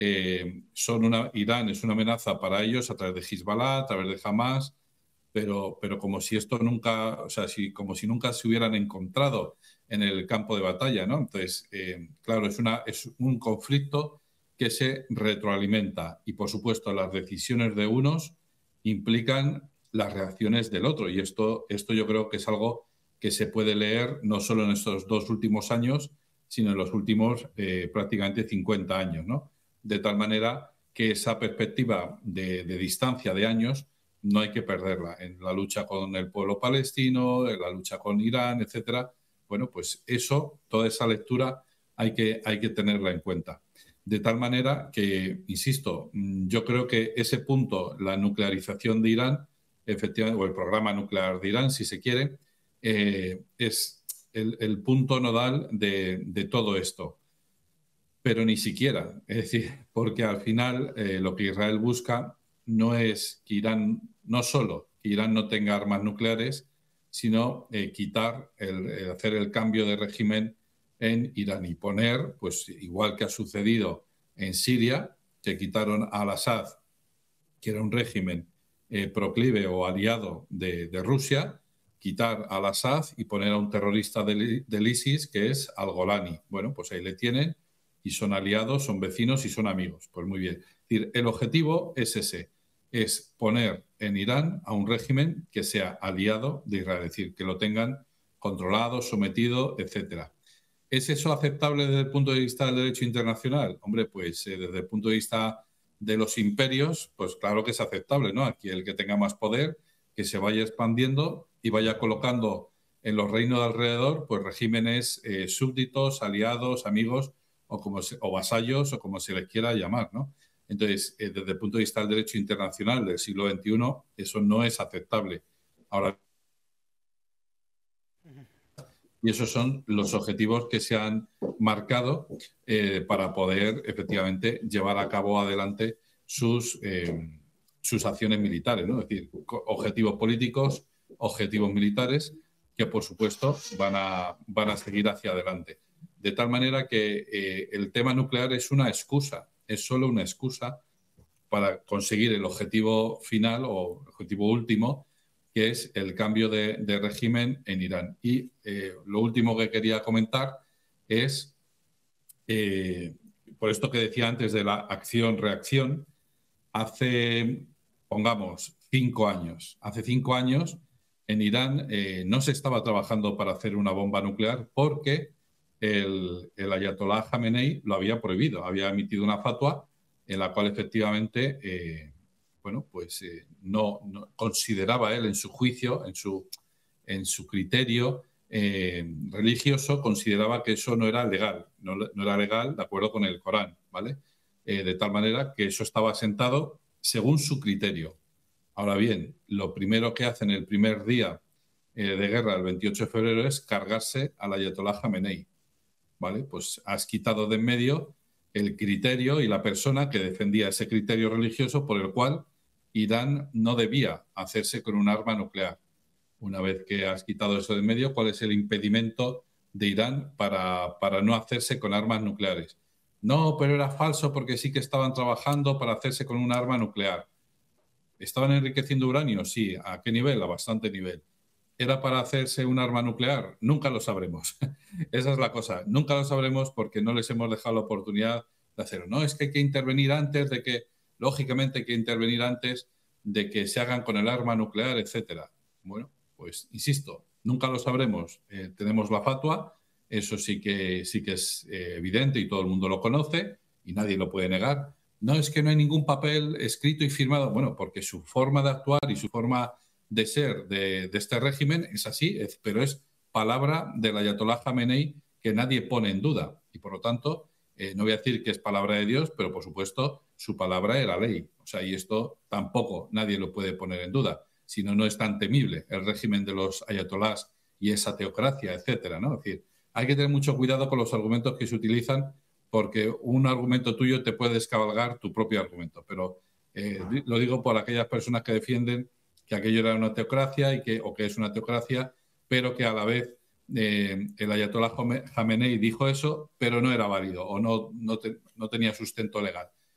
Irán es una amenaza para ellos a través de Hezbollah, a través de Hamas, pero como si esto nunca, o sea, como si nunca se hubieran encontrado en el campo de batalla, ¿no? Entonces, claro, es un conflicto que se retroalimenta y, por supuesto, las decisiones de unos implican las reacciones del otro. Y esto yo creo que es algo que se puede leer no solo en estos 2 últimos años, sino en los últimos prácticamente 50 años, ¿no? De tal manera que esa perspectiva de distancia de años no hay que perderla en la lucha con el pueblo palestino, en la lucha con Irán, etcétera. Bueno, pues toda esa lectura hay que tenerla en cuenta. De tal manera que, insisto, yo creo que ese punto, la nuclearización de Irán, efectivamente, o el programa nuclear de Irán, si se quiere, es el punto nodal de todo esto. Pero ni siquiera, es decir, porque al final lo que Israel busca no es que Irán, no solo que Irán no tenga armas nucleares, sino hacer el cambio de régimen en Irán y poner, pues igual que ha sucedido en Siria, que quitaron a al-Assad, que era un régimen proclive o aliado de Rusia, quitar a al-Assad y poner a un terrorista del ISIS, que es al-Golani. Bueno, pues ahí le tienen y son aliados, son vecinos y son amigos. Pues muy bien. Es decir, el objetivo es ese, es poner en Irán a un régimen que sea aliado de Israel, es decir, que lo tengan controlado, sometido, etcétera. ¿Es eso aceptable desde el punto de vista del derecho internacional? Hombre, pues desde el punto de vista de los imperios, pues claro que es aceptable, ¿no? Aquí el que tenga más poder, que se vaya expandiendo y vaya colocando en los reinos de alrededor, pues regímenes súbditos, aliados, amigos o vasallos o como se les quiera llamar, ¿no? Entonces, desde el punto de vista del derecho internacional del siglo XXI, eso no es aceptable. Ahora, y esos son los objetivos que se han marcado para poder efectivamente llevar a cabo adelante sus acciones militares, ¿no? Es decir, objetivos políticos, objetivos militares que, por supuesto, van a seguir hacia adelante. De tal manera que el tema nuclear es una excusa, es solo una excusa para conseguir el objetivo final o objetivo último, que es el cambio de régimen en Irán. Y lo último que quería comentar es, por esto que decía antes de la acción-reacción, pongamos, 5 años. Hace 5 años en Irán no se estaba trabajando para hacer una bomba nuclear porque el ayatolá Jamenei lo había prohibido, había emitido una fatwa en la cual efectivamente no consideraba él en su juicio, en su criterio religioso, consideraba que eso no era legal, no era legal de acuerdo con el Corán, ¿vale? De tal manera que eso estaba asentado según su criterio. Ahora bien, lo primero que hacen el primer día de guerra, el 28 de febrero, es cargarse al ayatolá Jamenei, ¿vale? Pues has quitado de en medio el criterio y la persona que defendía ese criterio religioso por el cual Irán no debía hacerse con un arma nuclear. Una vez que has quitado eso de en medio, ¿cuál es el impedimento de Irán para no hacerse con armas nucleares? No, pero era falso porque sí que estaban trabajando para hacerse con un arma nuclear. ¿Estaban enriqueciendo uranio? Sí. ¿A qué nivel? A bastante nivel. ¿Era para hacerse un arma nuclear? Nunca lo sabremos. Esa es la cosa. Nunca lo sabremos porque no les hemos dejado la oportunidad de hacerlo. No, es que hay que intervenir antes de que, lógicamente hay que intervenir antes de que se hagan con el arma nuclear, etcétera. Bueno, pues insisto, nunca lo sabremos. Tenemos la fatwa, eso sí que es evidente y todo el mundo lo conoce y nadie lo puede negar. No, es que no hay ningún papel escrito y firmado. Bueno, porque su forma de actuar y su forma de ser de este régimen es así, pero es palabra del ayatolá Jamenei que nadie pone en duda. Y por lo tanto, no voy a decir que es palabra de Dios, pero por supuesto su palabra era ley. O sea, y esto tampoco nadie lo puede poner en duda. Si no, no es tan temible el régimen de los ayatolás y esa teocracia, etcétera, ¿no? Es decir, hay que tener mucho cuidado con los argumentos que se utilizan porque un argumento tuyo te puede descabalgar tu propio argumento. Pero lo digo por aquellas personas que defienden que aquello era una teocracia o que es una teocracia, pero que a la vez el ayatolá Jamenei dijo eso, pero no era válido o no tenía sustento legal.